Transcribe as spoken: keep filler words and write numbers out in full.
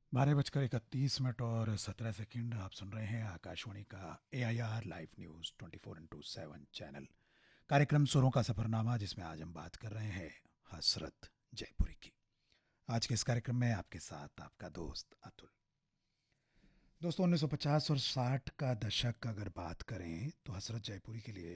बारह बजकर इकतीस मिनट और सत्रह सेकंड आप सुन रहे हैं आकाशवाणी का ए I R live news twenty four into seven channel कार्यक्रम सुरों का सफ़रनामा, जिसमें आज हम बात कर रहे हैं हसरत जयपुरी की। आज के इस कार्यक्रम में आपके साथ आपका दोस्त अतुल। दोस्तों, उन्नीस सौ पचास और साठ का दशक अगर बात करें तो हसरत जयपुरी के लिए